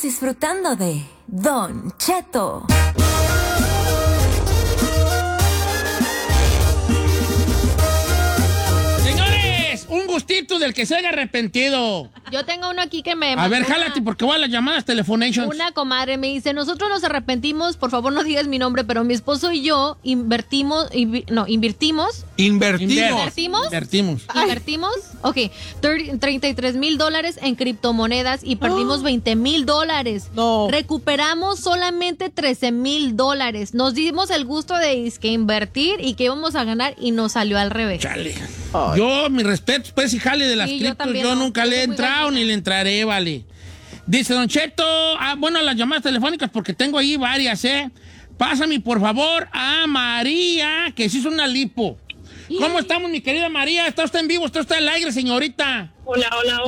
disfrutando de Don Cheto. Señores, un gustito del que se haya arrepentido. Yo tengo uno aquí que me... A ver, jálate porque voy a las llamadas Telefonations. Una comadre me dice, nosotros nos arrepentimos, por favor no digas mi nombre, pero mi esposo y yo invertimos. Ok, $33,000 en criptomonedas y perdimos $20,000. No. Recuperamos solamente $13,000. Nos dimos el gusto de invertir y que íbamos a ganar y nos salió al revés. Chale. Yo, mi respeto, pues, y jale de las Sí, criptos, también, yo no. nunca le he entrado ni le entraré, vale. Dice Don Cheto, bueno, las llamadas telefónicas porque tengo ahí varias, Pásame, por favor, a María, que se hizo una lipo. ¿Cómo estamos, mi querida María? ¿Está usted en vivo? ¿Está usted al aire, señorita? Hola.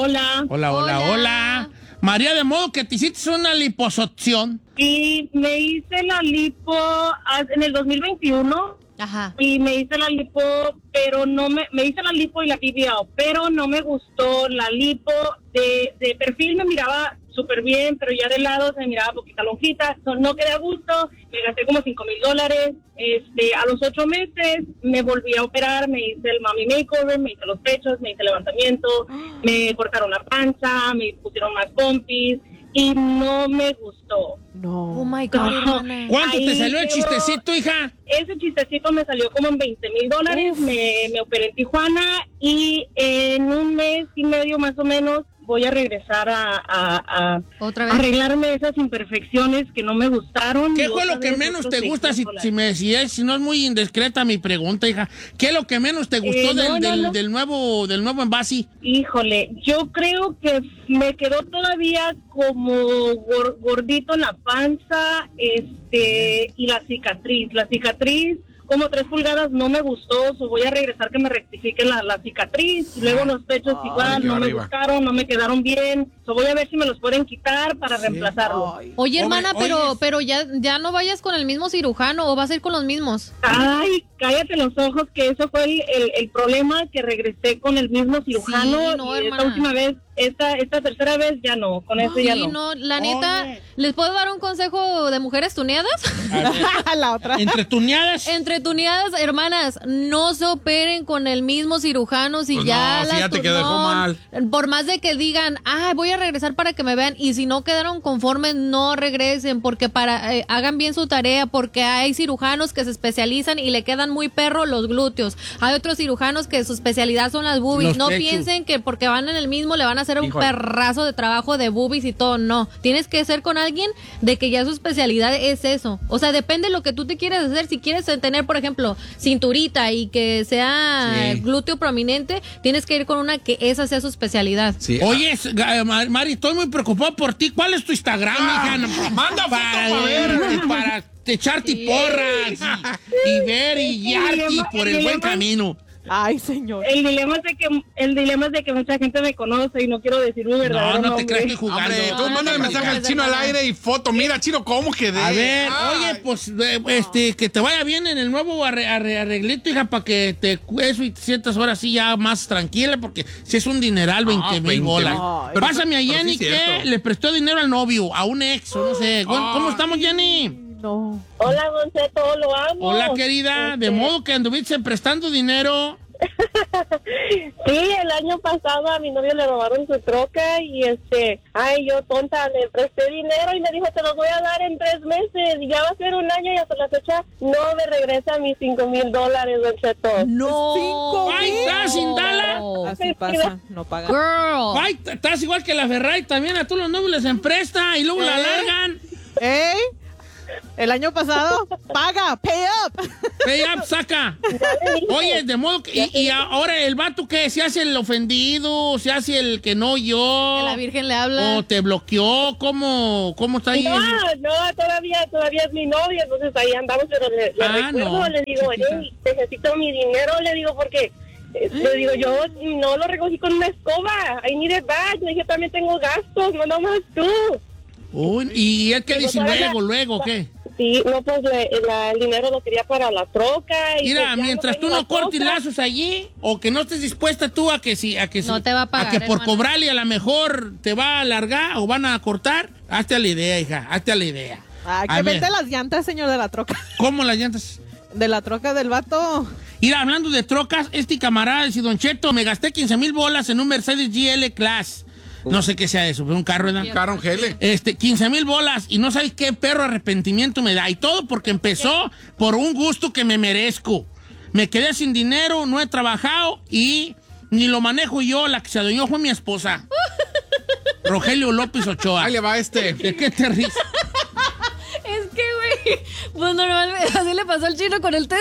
Hola. María, de modo que te hiciste una liposucción. Y me hice la lipo en el 2021. Ajá. Y me hice la lipo, pero no me hice la lipo y la BBL, pero no me gustó la lipo. De perfil me miraba súper bien, pero ya de lado se me miraba poquita lonjita. No quedé a gusto, me gasté como $5,000. A los 8 meses me volví a operar, me hice el mami makeover, me hice los pechos, me hice levantamiento, me cortaron la panza, me pusieron más pompis y no me gustó. No. Oh my God, hermana. ¿Cuánto te Ahí salió el quedó. chistecito, hija? Ese chistecito me salió como en $20,000. Me operé en Tijuana y en un mes y medio más o menos voy a regresar a ¿Otra vez? arreglarme esas imperfecciones que no me gustaron. ¿Qué Y fue otra lo que vez menos otros te gusta? $600. Si no es muy indiscreta mi pregunta, hija. ¿Qué es lo que menos te gustó no. del nuevo envase? Híjole, yo creo que me quedó todavía como gordito en la panza, y la cicatriz. Como 3 pulgadas no me gustó, voy a regresar que me rectifiquen la cicatriz. Y luego los pechos igual, no me gustaron, no me quedaron bien. Voy a ver si me los pueden quitar para reemplazarlo. Oye, hermana, Oye, pero ya no vayas con el mismo cirujano o vas a ir con los mismos. Ay, cállate los ojos, que eso fue el problema, que regresé con el mismo cirujano. Sí, no, y hermana. esta última vez, esta tercera vez ya no, con eso ya Sí, no. la neta, Oye. ¿les puedo dar un consejo de mujeres tuneadas? La otra. ¿Entre tuneadas? Entre tuneadas, hermanas, no se operen con el mismo cirujano si Pues ya no, si las ya te quedó turnó. mal. Por más de que digan, voy a regresar para que me vean, y si no quedaron conformes, no regresen, porque hagan bien su tarea, porque hay cirujanos que se especializan y le quedan muy perro los glúteos. Hay otros cirujanos que su especialidad son las boobies. Los No pechos. piensen que porque van en el mismo le van a hacer un Híjole. perrazo de trabajo de boobies y todo. No, tienes que ser con alguien de que ya su especialidad es eso. O sea, depende de lo que tú te quieres hacer. Si quieres tener, por ejemplo, cinturita y que sea Sí. glúteo prominente, tienes que ir con una que esa sea su especialidad. Sí. Oye, Mari, estoy muy preocupado por ti. ¿Cuál es tu Instagram, hija? manda foto pa' ver. Para echarte porras y ver y guiarte por el buen camino. Ay, señor. El dilema es de que mucha gente me conoce y no quiero decir mi verdadero No te nombre. creas que estoy jugando. Hombre, tú No, mándale no, mensaje no, al no, chino no, al no. aire y foto. Mira, chino, ¿cómo quedé? A ver, Ay. oye, pues, que te vaya bien en el nuevo arreglito, hija, para que eso y te sientas ahora sí ya más tranquila, porque si es un dineral, 20,000 20,000. bolas. Ay. Pásame a Pero sí Jenny es que cierto. le prestó dinero al novio, a un ex, o no sé. ¿Cómo estamos, Jenny? No. Hola, Gonceto, lo amo. Hola, querida. De modo que anduviste prestando dinero. Sí, el año pasado a mi novio le robaron su troca y yo tonta, le presté dinero y me dijo, te lo voy a dar en 3 meses y ya va a ser un año y hasta la fecha no me regresa mis $5,000, Don Cheto. No. Ay, ¿estás sin Dala? Así pasa, no pagan. Girl. Ay, estás igual que la Ferrari también. A todos los novios les empresta y luego la largan. ¿Eh? El año pasado, paga, pay up. Pay up, saca. Oye, de modo que... Y ahora el vato, ¿qué? ¿Se hace el ofendido? ¿Se hace el que no oyó? Que la Virgen le habla. ¿O te bloqueó? ¿Cómo está ahí? No, todavía es mi novio, entonces ahí andamos, pero le recuerdo, no, le digo, chiquita. necesito mi dinero, le digo, porque le digo, yo no lo recogí con una escoba, I need it back, le dije, también tengo gastos, no nomás tú. Uy, ¿y él qué dice todavía- luego, qué? Sí, no, pues el dinero lo quería para la troca. Y Mira, pues ya mientras tú tenía no la cortes troca. lazos allí, o que no estés dispuesta tú a que No te va a pagar, que por hermana. cobrarle a lo mejor te va a alargar o van a cortar, hazte a la idea, hija, hazte a la idea. Ay, A que ver, vende las llantas, señor de la troca. ¿cómo las llantas? De la troca del vato. Mira, hablando de trocas, este camarada dice, Don Cheto, me gasté 15,000 bolas en un Mercedes GL Class. No sé qué sea eso, pero un carro, ¿verdad? Caron Gele. 15,000 bolas y no sabes qué perro arrepentimiento me da. Y todo porque empezó por un gusto que me merezco. Me quedé sin dinero, no he trabajado y ni lo manejo yo. La que se adueñó fue mi esposa. Rogelio López Ochoa. Ahí le va ¿De qué te ríes? Es que, güey, pues normalmente así le pasó al chino con el Tesla.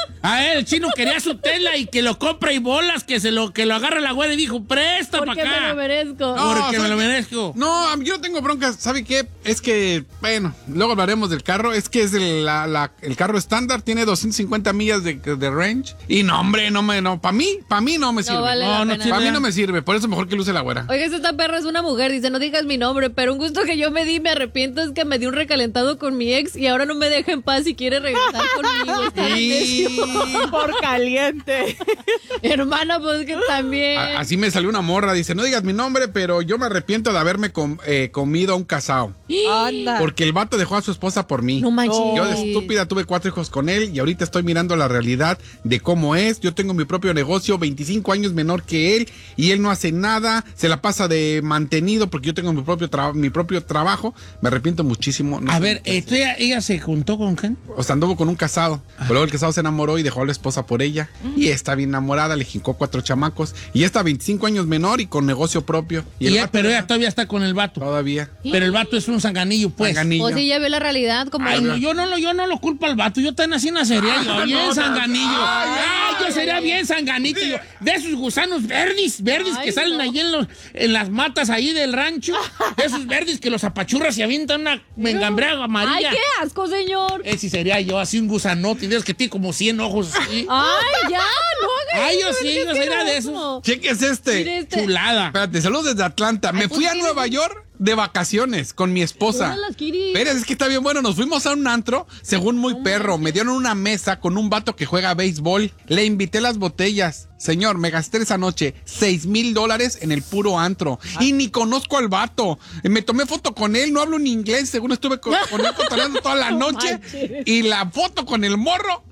A él, el chino quería su Tesla y que lo compra y bolas, que lo agarra la güera y dijo, presta para Porque acá. me lo merezco. No, Porque me ¿sabe lo qué? merezco. No, yo no tengo broncas. ¿Sabe qué? Es que, bueno, luego hablaremos del carro. Es que es el carro estándar, tiene 250 millas de range. Y no, hombre, para mí no me sirve. vale la pena. Para mí no me sirve, por eso mejor que luce la güera. Oiga, esta perra es una mujer, dice, no digas mi nombre, pero un gusto que yo me di, me arrepiento, es que me di un recalentado con mi ex y ahora no me deja en paz y quiere regresar conmigo. Está necio. Por caliente. Hermana, pues que también. Así me salió una morra, dice, no digas mi nombre, pero yo me arrepiento de haberme comido a un casado. Anda. Porque el vato dejó a su esposa por mí. No manches. Yo de estúpida tuve 4 hijos con él y ahorita estoy mirando la realidad de cómo es. Yo tengo mi propio negocio, 25 años menor que él y él no hace nada, se la pasa de mantenido porque yo tengo mi propio trabajo. Me arrepiento muchísimo. No A sé ver, qué hacer. ella se juntó con quién? O sea, anduvo con un casado, pero luego el casado se enamoró y dejó a la esposa por ella. Y está bien enamorada, le jincó 4 chamacos. Y está 25 años menor y con negocio propio. Y el vato Pero ella todavía está con el vato. todavía. Pero el vato es un sanganillo, pues. Sanganillo. O si ya ve la realidad como... Ay, no, yo no lo culpo al vato. Yo tan así nacería yo. Bien no, sanganillo. ay, Yo sería bien sanganito. Yo. De esos gusanos verdes Ay, que salen no. ahí en las matas ahí del rancho. De esos verdes que los apachurras y avientan una mengambrea ¡Ay, amarilla. qué asco, señor! Ese sería yo, así un gusanote. Y de esos que tiene como 100 ojos así. ¡Ay, ya! ¡No hagas Ay, yo eso, sí, qué yo sería de asqueroso. Cheques Mire este. Chulada. Espérate, saludos desde Atlanta. Me Ay, fui pues, a ¿qué Nueva dices? York de vacaciones con mi esposa. Hola, Kiri. Pero es que está bien bueno. Nos fuimos a un antro, según muy perro. Me dieron una mesa con un vato que juega béisbol. Le invité las botellas. Señor, me gasté esa noche $6,000 en el puro antro. Y ni conozco al vato. Me tomé foto con él, no hablo ni inglés. Según estuve con él cotorreando toda la noche. Y la foto con el morro,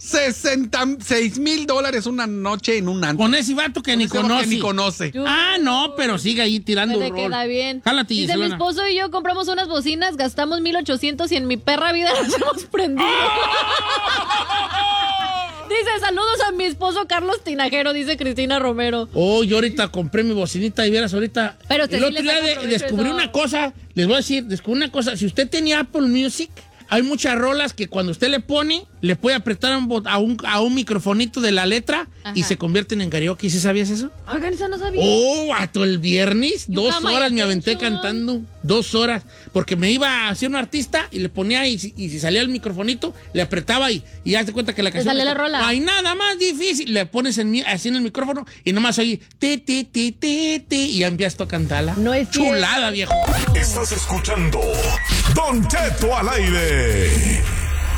$6,000 una noche en un antro. Con ese vato que ni Ese vato conoce. que ni conoce. Ah, no, pero sigue ahí tirando Le rol. queda bien. Jálate, Dice, mi Giselona. esposo y yo compramos unas bocinas, gastamos 1,800 y en mi perra vida nos hemos prendido. Dice, saludos a mi esposo Carlos Tinajero, dice Cristina Romero. Oh, yo ahorita compré mi bocinita y vieras ahorita. Pero usted el sí otro le día saca provecho descubrí eso. una cosa, les voy a decir, descubrí una cosa. Si usted tenía Apple Music, hay muchas rolas que cuando usted le pone, le puede apretar a un microfonito de la letra y Ajá. se convierten en karaoke. ¿Sí sabías eso? Oigan, eso no sabía. Oh, vato, el viernes, You 2 got my horas me aventé attention. cantando, 2 horas, porque me iba a hacer un artista y le ponía y si salía el microfonito, le apretaba y ya te cuenta que la canción... salía la rola. No hay nada más difícil, le pones así en el micrófono y nomás oí y ya empiezas a cantarla. No es cierto. Chulada, viejo. Estás escuchando Don Cheto al aire.